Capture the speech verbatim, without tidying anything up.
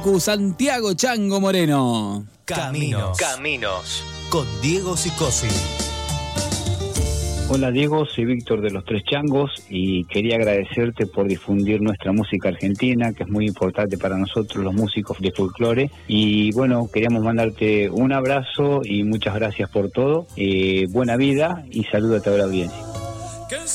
Santiago Chango Moreno. Caminos. Caminos. Con Diego Sicosi. Hola Diego, soy Víctor de Los Tres Changos y quería agradecerte por difundir nuestra música argentina, que es muy importante para nosotros los músicos de folclore. Y bueno, queríamos mandarte un abrazo y muchas gracias por todo. Eh, buena vida y saludo a toda la audiencia.